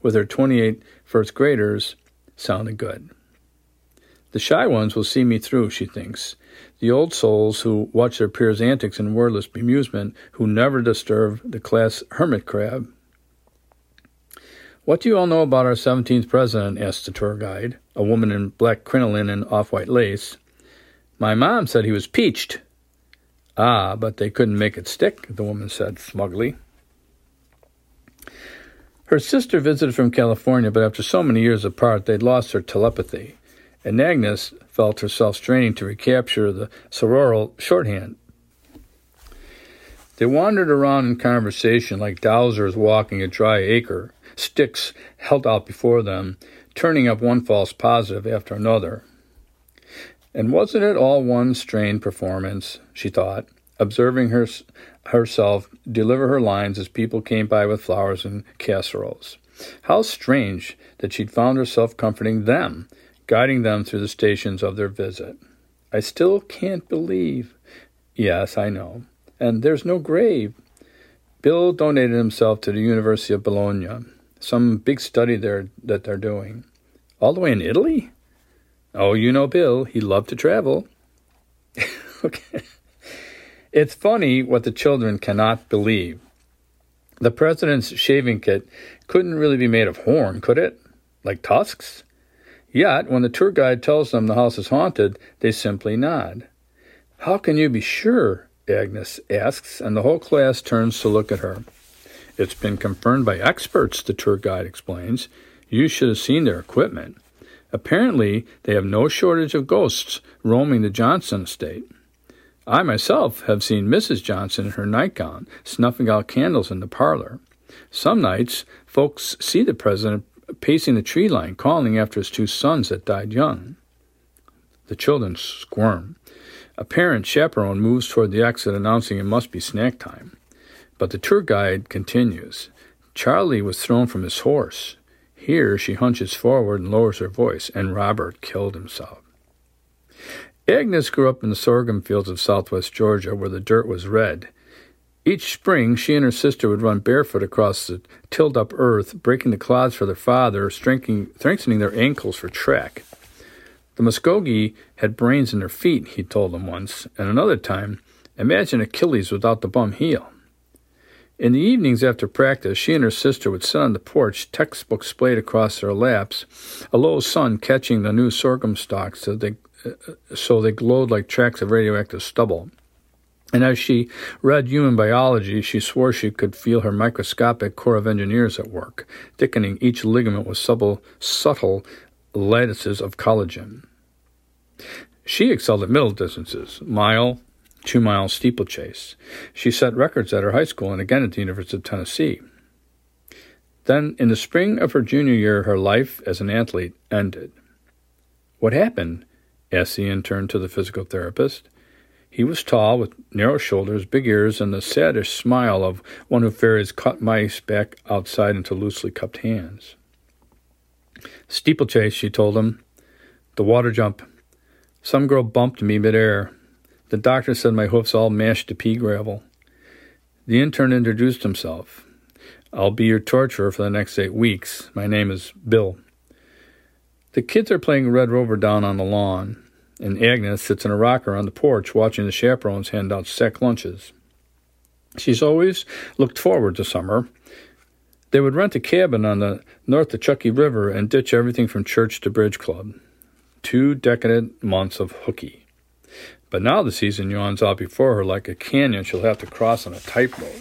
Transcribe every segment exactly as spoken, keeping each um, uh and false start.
with her twenty-eight first graders sounded good. The shy ones will see me through, she thinks. The old souls who watch their peers' antics in wordless bemusement, who never disturb the class hermit crab. What do you all know about our seventeenth president? Asked the tour guide, a woman in black crinoline and off-white lace. My mom said he was peached. Ah, but they couldn't make it stick, the woman said smugly. Her sister visited from California, but after so many years apart, they'd lost their telepathy, and Agnes felt herself straining to recapture the sororal shorthand. They wandered around in conversation like dowsers walking a dry acre, sticks held out before them, turning up one false positive after another. And wasn't it all one strained performance, she thought, observing her, herself deliver her lines as people came by with flowers and casseroles. How strange that she'd found herself comforting them, guiding them through the stations of their visit. I still can't believe. Yes, I know. And there's no grave. Bill donated himself to the University of Bologna, some big study there that they're doing. All the way in Italy? Oh, you know Bill. He loved to travel. Okay. It's funny what the children cannot believe. The president's shaving kit couldn't really be made of horn, could it? Like tusks? Yet, when the tour guide tells them the house is haunted, they simply nod. How can you be sure? Agnes asks, and the whole class turns to look at her. It's been confirmed by experts, the tour guide explains. You should have seen their equipment. Apparently, they have no shortage of ghosts roaming the Johnson estate. I myself have seen Missus Johnson in her nightgown, snuffing out candles in the parlor. Some nights, folks see the president pacing the tree line, calling after his two sons that died young. The children squirm. A parent chaperone moves toward the exit, announcing it must be snack time. But the tour guide continues. Charlie was thrown from his horse. Here she hunches forward and lowers her voice, and Robert killed himself. Agnes grew up in the sorghum fields of southwest Georgia, where the dirt was red. Each spring, she and her sister would run barefoot across the tilled-up earth, breaking the clods for their father, strengthening their ankles for track. The Muskogee had brains in their feet, he told them once, and another time, imagine Achilles without the bum heel. In the evenings after practice, she and her sister would sit on the porch, textbooks splayed across their laps, a low sun catching the new sorghum stalks so they, uh, so they glowed like tracks of radioactive stubble. And as she read human biology, she swore she could feel her microscopic Corps of Engineers at work, thickening each ligament with subtle, subtle lattices of collagen. She excelled at middle distances, mile, two-mile steeplechase. She set records at her high school and again at the University of Tennessee. Then, in the spring of her junior year, her life as an athlete ended. What happened? Asked the intern to the physical therapist. He was tall, with narrow shoulders, big ears, and the saddish smile of one who ferries cut mice back outside into loosely cupped hands. Steeplechase, she told him. The water jump. Some girl bumped me midair. The doctor said my hoofs all mashed to pea gravel. The intern introduced himself. I'll be your torturer for the next eight weeks. My name is Bill. The kids are playing Red Rover down on the lawn, and Agnes sits in a rocker on the porch watching the chaperones hand out sack lunches. She's always looked forward to summer. They would rent a cabin on the North Ochucky River and ditch everything from church to bridge club. Two decadent months of hooky. But now the season yawns out before her like a canyon she'll have to cross on a tightrope.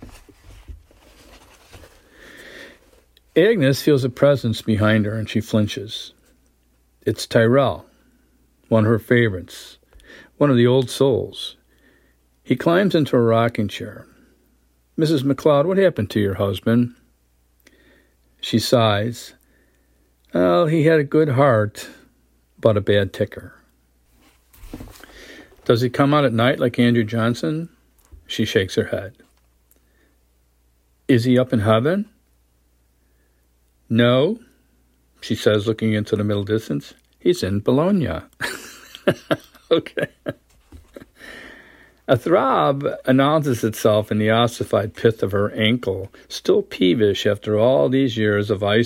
Agnes feels a presence behind her and she flinches. It's Tyrell, one of her favorites, one of the old souls. He climbs into a rocking chair. Missus McLeod, what happened to your husband? She sighs. Well, he had a good heart, but a bad ticker. Does he come out at night like Andrew Johnson? She shakes her head. Is he up in heaven? No, she says, looking into the middle distance. He's in Bologna. Okay. A throb announces itself in the ossified pith of her ankle, still peevish after all these years of ice